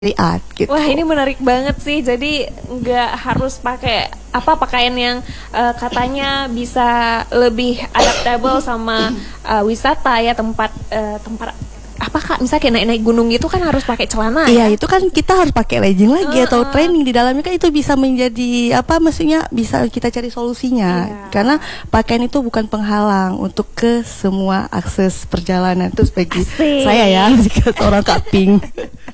syariat gitu. Wah, ini menarik banget sih. Jadi nggak harus pakai pakaian yang katanya bisa lebih adaptable sama wisata ya, tempat apa Kak, misalnya kayak naik-naik gunung gitu kan harus pakai celana Iya, ya. itu kan kita harus pakai legging lagi atau training di dalamnya, kan itu bisa menjadi maksudnya bisa kita cari solusinya. Iya. Karena pakaian itu bukan penghalang untuk ke semua akses perjalanan. Terus bagi Asik. saya ya, jika seorang Kak Pink.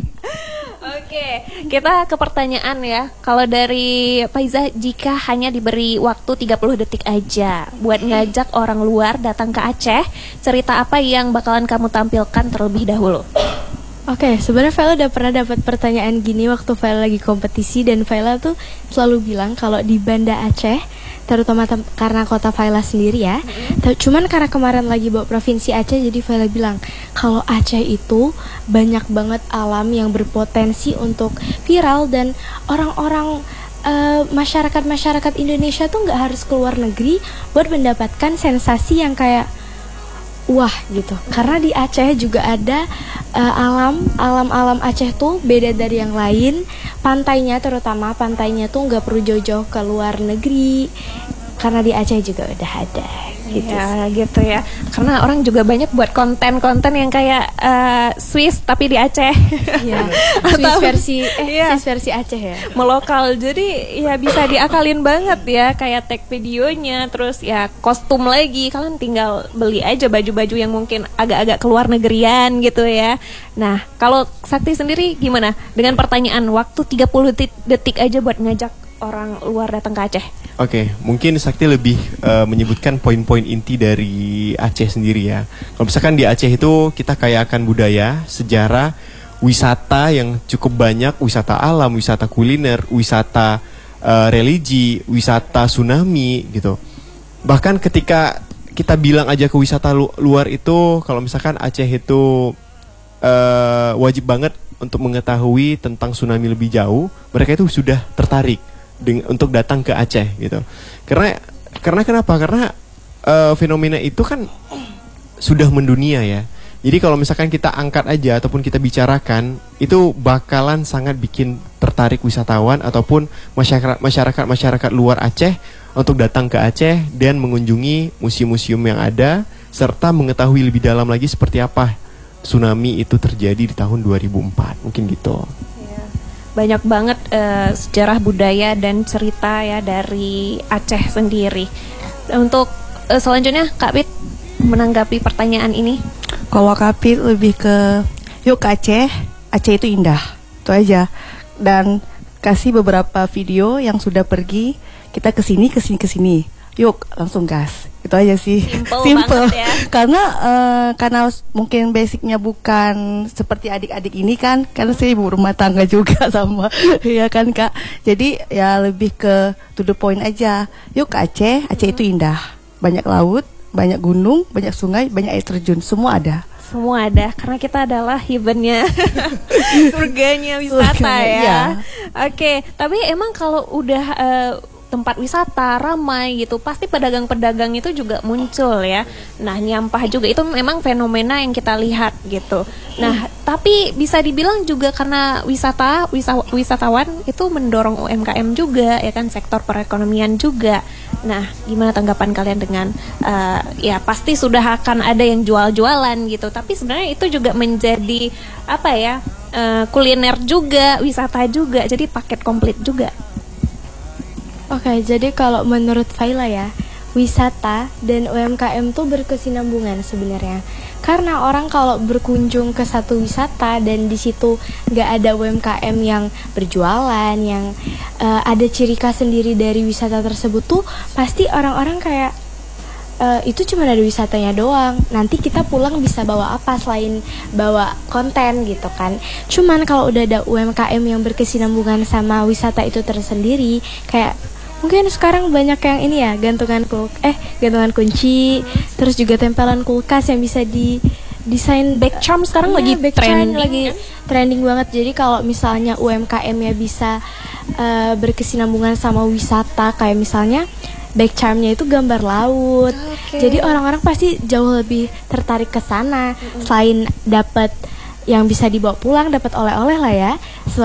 Oke, kita ke pertanyaan ya. Kalau dari Faiza, jika hanya diberi waktu 30 detik aja buat ngajak orang luar datang ke Aceh, cerita apa yang bakalan kamu tampilkan terlebih dahulu? Oke, sebenarnya Vela udah pernah dapat pertanyaan gini waktu Vela lagi kompetisi, dan Vela tuh selalu bilang kalau di Banda Aceh, terutama karena kota Vela sendiri ya, cuman karena kemarin lagi bawa provinsi Aceh, jadi Vela bilang kalau Aceh itu banyak banget alam yang berpotensi untuk viral, dan orang-orang masyarakat Indonesia tuh nggak harus keluar negeri buat mendapatkan sensasi yang kayak wah gitu. Karena di Aceh juga ada alam Aceh tuh beda dari yang lain. Pantainya, terutama pantainya tuh nggak perlu jauh-jauh ke luar negeri, karena di Aceh juga udah ada gitu. Ya gitu ya. Karena orang juga banyak buat konten-konten yang kayak Swiss tapi di Aceh. Iya. Atau Swiss versi Aceh ya. melokal. Jadi ya bisa diakalin banget ya, kayak tag videonya, terus ya kostum lagi. Kalian tinggal beli aja baju-baju yang mungkin agak-agak keluar negerian gitu ya. Nah, kalau Sakti sendiri gimana dengan pertanyaan waktu 30 detik aja buat ngajak orang luar datang ke Aceh? Oke, mungkin Sakti lebih menyebutkan poin-poin inti dari Aceh sendiri ya. Kalau misalkan di Aceh itu kita kaya akan budaya, sejarah, wisata yang cukup banyak, wisata alam, wisata kuliner, wisata religi, wisata tsunami gitu. Bahkan ketika kita bilang aja ke wisata luar itu, kalau misalkan Aceh itu wajib banget untuk mengetahui tentang tsunami lebih jauh, mereka itu sudah tertarik untuk datang ke Aceh gitu. Karena kenapa? Karena fenomena itu kan sudah mendunia ya. Jadi kalau misalkan kita angkat aja ataupun kita bicarakan, itu bakalan sangat bikin tertarik wisatawan ataupun masyarakat luar Aceh untuk datang ke Aceh dan mengunjungi museum-museum yang ada, serta mengetahui lebih dalam lagi seperti apa tsunami itu terjadi di tahun 2004. Mungkin gitu. Banyak banget sejarah budaya dan cerita ya dari Aceh sendiri. Untuk selanjutnya Kak Pit menanggapi pertanyaan ini. Kalau Kak Pink lebih ke yuk ke Aceh, Aceh itu indah, itu aja. Dan kasih beberapa video yang sudah pergi, kita kesini, yuk langsung gas. Itu aja sih, simple. Ya. Karena mungkin basicnya bukan seperti adik-adik ini kan, karena saya ibu rumah tangga juga sama, ya kan Kak. Jadi ya lebih ke to the point aja. Yuk ke Aceh, Aceh itu indah, banyak laut, banyak gunung, banyak sungai, banyak air terjun, semua ada. Semua ada, karena kita adalah heavennya surganya wisata ya. Iya. Oke, tapi emang kalau udah tempat wisata ramai gitu, pasti pedagang-pedagang itu juga muncul ya. Nah, nyampah juga itu memang fenomena yang kita lihat gitu. Nah, tapi bisa dibilang juga karena wisatawan itu mendorong UMKM juga ya kan, sektor perekonomian juga. Nah, gimana tanggapan kalian dengan ya pasti sudah akan ada yang jual-jualan gitu, tapi sebenarnya itu juga menjadi kuliner juga, wisata juga, jadi paket komplit juga. Oke, jadi kalau menurut Faila ya, wisata dan UMKM tuh berkesinambungan sebenarnya. Karena orang kalau berkunjung ke satu wisata dan di situ nggak ada UMKM yang berjualan, yang ada ciri khas sendiri dari wisata tersebut tuh, pasti orang-orang kayak itu cuma ada wisatanya doang. Nanti kita pulang bisa bawa apa selain bawa konten gitu kan. Cuman kalau udah ada UMKM yang berkesinambungan sama wisata itu tersendiri, kayak mungkin sekarang banyak yang ini ya, gantungan kunci, terus juga tempelan kulkas yang bisa desain Back charm sekarang lagi trending banget. Jadi kalau misalnya UMKM-nya bisa berkesinambungan sama wisata, kayak misalnya back charmnya itu gambar laut. Jadi orang-orang pasti jauh lebih tertarik ke sana. Selain dapat yang bisa dibawa pulang, dapat oleh-oleh lah ya.